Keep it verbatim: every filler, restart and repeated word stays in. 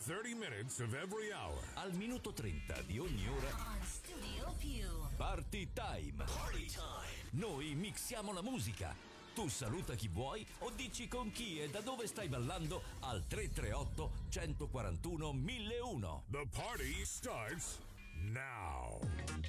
thirty minutes of every hour. Al minuto trenta di ogni ora. On Studio Più. Party time. Party time. Noi mixiamo la musica. Tu saluta chi vuoi o dici con chi e da dove stai ballando al tre tre otto, uno quattro uno, mille uno. The party starts now.